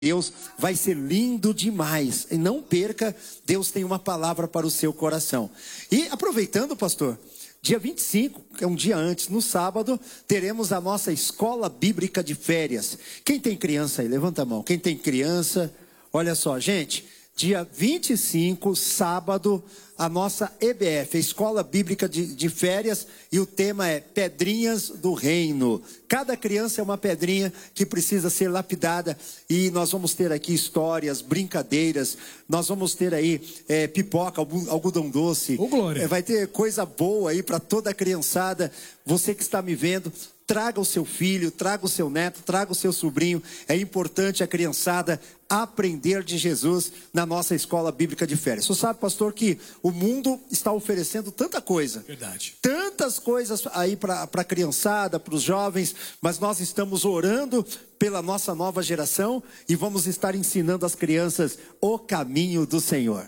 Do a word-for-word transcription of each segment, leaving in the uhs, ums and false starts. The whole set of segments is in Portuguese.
Deus vai ser lindo demais. E não perca, Deus tem uma palavra para o seu coração. E aproveitando, pastor, dia vinte e cinco, que é um dia antes, no sábado, teremos a nossa escola bíblica de férias. Quem tem criança aí? Levanta a mão. Quem tem criança? Olha só, gente, dia vinte e cinco, sábado, a nossa E B F, a Escola Bíblica de, de Férias, e o tema é Pedrinhas do Reino. Cada criança é uma pedrinha que precisa ser lapidada, e nós vamos ter aqui histórias, brincadeiras, nós vamos ter aí é, pipoca, algodão doce. Ô, Glória. É, vai ter coisa boa aí para toda a criançada. Você que está me vendo, traga o seu filho, traga o seu neto, traga o seu sobrinho. É importante a criançada aprender de Jesus na nossa escola bíblica de férias. Você sabe, pastor, que o mundo está oferecendo tanta coisa. Verdade. Tantas coisas aí para a criançada, para os jovens, mas nós estamos orando pela nossa nova geração e vamos estar ensinando as crianças o caminho do Senhor.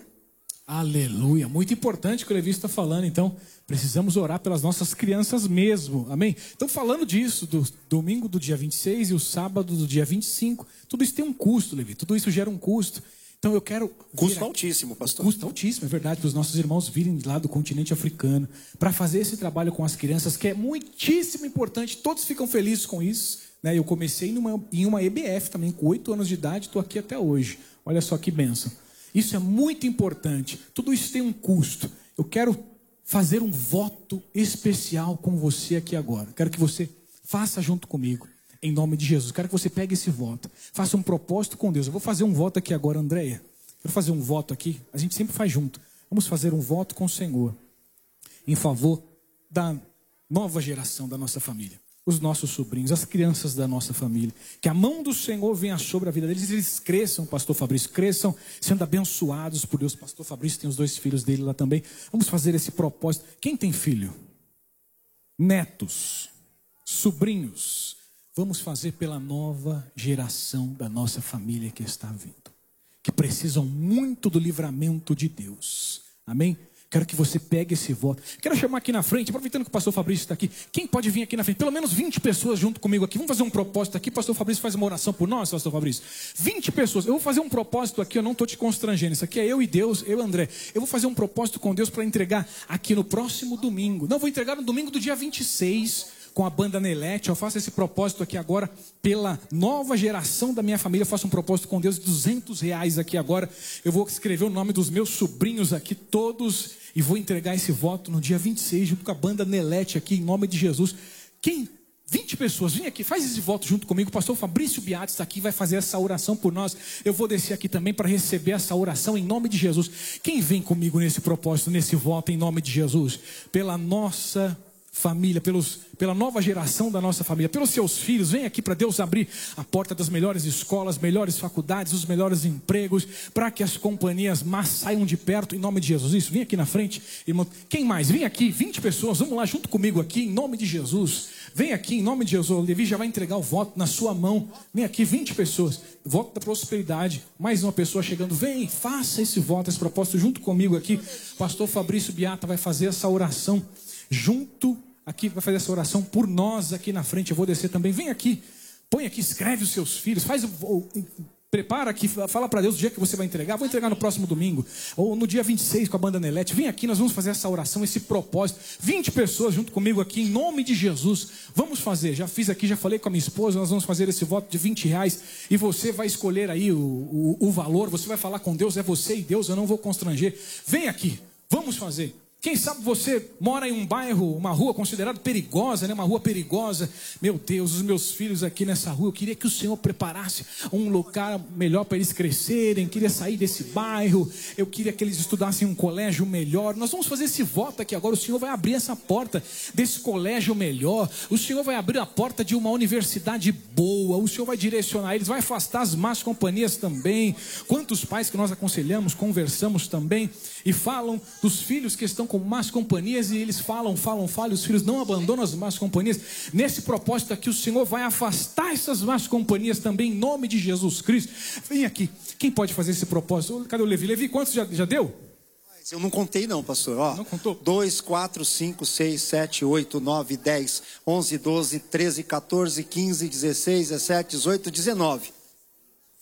Aleluia, muito importante o que o Levi está falando. Então, precisamos orar pelas nossas crianças mesmo, amém? Então, falando disso, do domingo do dia vinte e seis e o sábado do dia vinte e cinco, tudo isso tem um custo, Levi, tudo isso gera um custo. Então eu quero... Custo altíssimo, pastor. Custo altíssimo, é verdade, para os nossos irmãos virem lá do continente africano, para fazer esse trabalho com as crianças, que é muitíssimo importante, todos ficam felizes com isso, né? Eu comecei numa, em uma E B F também, com oito anos de idade, estou aqui até hoje, olha só que bênção. Isso é muito importante, tudo isso tem um custo. Eu quero fazer um voto especial com você aqui agora. Quero que você faça junto comigo, em nome de Jesus. Quero que você pegue esse voto, faça um propósito com Deus. Eu vou fazer um voto aqui agora, Andréia. Quero fazer um voto aqui, a gente sempre faz junto. Vamos fazer um voto com o Senhor, em favor da nova geração da nossa família. Os nossos sobrinhos, as crianças da nossa família. Que a mão do Senhor venha sobre a vida deles. Eles cresçam, pastor Fabrício, cresçam sendo abençoados por Deus. Pastor Fabrício tem os dois filhos dele lá também. Vamos fazer esse propósito. Quem tem filho? Netos, sobrinhos. Vamos fazer pela nova geração da nossa família que está vindo. Que precisam muito do livramento de Deus. Amém? Quero que você pegue esse voto. Quero chamar aqui na frente, aproveitando que o pastor Fabrício está aqui. Quem pode vir aqui na frente? Pelo menos vinte pessoas junto comigo aqui. Vamos fazer um propósito aqui. Pastor Fabrício faz uma oração por nós, pastor Fabrício. vinte pessoas. Eu vou fazer um propósito aqui, eu não estou te constrangendo. Isso aqui é eu e Deus, eu e André. Eu vou fazer um propósito com Deus para entregar aqui no próximo domingo. Não, vou entregar no domingo do dia vinte e seis. Com a banda Nelete, eu faço esse propósito aqui agora pela nova geração da minha família. Eu faço um propósito com Deus de duzentos reais aqui agora. Eu vou escrever o nome dos meus sobrinhos aqui todos e vou entregar esse voto no dia vinte e seis junto com a banda Nelete aqui, em nome de Jesus. Quem? vinte pessoas, vem aqui, faz esse voto junto comigo. O pastor Fabrício Biati está aqui, vai fazer essa oração por nós. Eu vou descer aqui também para receber essa oração em nome de Jesus. Quem vem comigo nesse propósito, nesse voto em nome de Jesus? Pela nossa família, pelos, pela nova geração da nossa família, pelos seus filhos. Vem aqui para Deus abrir a porta das melhores escolas, melhores faculdades, os melhores empregos, para que as companhias más saiam de perto, em nome de Jesus. Isso, vem aqui na frente, irmão. Quem mais? Vem aqui, vinte pessoas, vamos lá junto comigo aqui, em nome de Jesus. Vem aqui, em nome de Jesus. O Levi já vai entregar o voto na sua mão. Vem aqui, vinte pessoas. Voto da prosperidade. Mais uma pessoa chegando. Vem, faça esse voto, esse propósito junto comigo aqui. Pastor Fabrício Biata vai fazer essa oração junto aqui, vai fazer essa oração por nós aqui na frente. Eu vou descer também. Vem aqui, põe aqui, escreve os seus filhos, faz o, prepara aqui, fala para Deus o dia que você vai entregar. Vou entregar no próximo domingo, ou no dia vinte e seis com a banda Nelete. Vem aqui, nós vamos fazer essa oração, esse propósito. vinte pessoas junto comigo aqui, em nome de Jesus. Vamos fazer, já fiz aqui, já falei com a minha esposa. Nós vamos fazer esse voto de vinte reais, e você vai escolher aí o, o, o valor. Você vai falar com Deus, é você e Deus, eu não vou constranger. Vem aqui, vamos fazer. Quem sabe você mora em um bairro, uma rua considerada perigosa, né? Uma rua perigosa. Meu Deus, os meus filhos aqui nessa rua, eu queria que o Senhor preparasse um lugar melhor para eles crescerem. Eu queria sair desse bairro, eu queria que eles estudassem em um colégio melhor. Nós vamos fazer esse voto aqui agora. O Senhor vai abrir essa porta desse colégio melhor. O Senhor vai abrir a porta de uma universidade boa. O Senhor vai direcionar eles, vai afastar as más companhias também. Quantos pais que nós aconselhamos, conversamos também, e falam dos filhos que estão com más companhias, e eles falam, falam, falam, e os filhos não abandonam as más companhias. Nesse propósito aqui, o Senhor vai afastar essas más companhias também, em nome de Jesus Cristo. Vem aqui, quem pode fazer esse propósito? Cadê o Levi? Levi, quantos já, já deu? Eu não contei não, pastor. Ó, não contou? dois, quatro, cinco, seis, sete, oito, nove, dez, onze, doze, treze, quatorze, quinze, dezesseis, dezessete, dezoito, dezenove.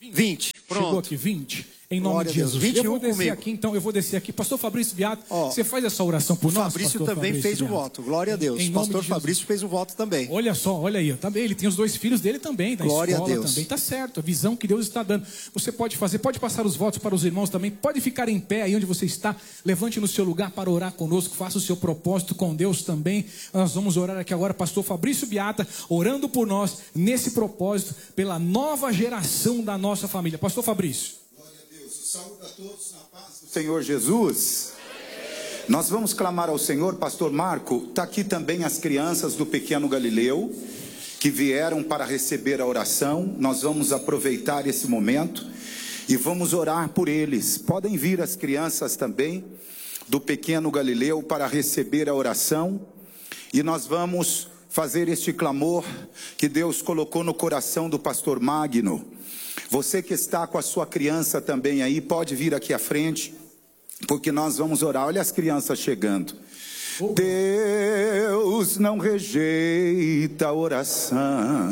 vinte. Pronto. Chegou aqui, vinte. Em nome Glória de a Deus. Jesus. vinte e um Eu vou descer comigo. aqui, então, eu vou descer aqui. Pastor Fabrício Beato, Ó, você faz essa oração por O nós, Fabrício pastor também Fabrício fez o Beato. voto. Glória a Deus. Em O nome pastor de Jesus. Fabrício fez o voto também. Olha só, olha aí, também ele tem os dois filhos dele também, da Glória a escola Deus. também, tá certo, a visão que Deus está dando. Você pode fazer, pode passar os votos para os irmãos também, pode ficar em pé aí onde você está, levante no seu lugar para orar conosco, faça o seu propósito com Deus também. Nós vamos orar aqui agora, pastor Fabrício Beata, orando por nós, nesse propósito, pela nova geração da nossa família. Pastor Fabrício. Glória a Deus. Saúde a todos na paz do Senhor Jesus. Nós vamos clamar ao Senhor. Pastor Marco, está aqui também as crianças do Pequeno Galileu, que vieram para receber a oração. Nós vamos aproveitar esse momento e vamos orar por eles. Podem vir as crianças também do Pequeno Galileu para receber a oração. E nós vamos fazer este clamor que Deus colocou no coração do pastor Magno. Você que está com a sua criança também aí, pode vir aqui à frente, porque nós vamos orar. Olha as crianças chegando. Deus não rejeita a oração.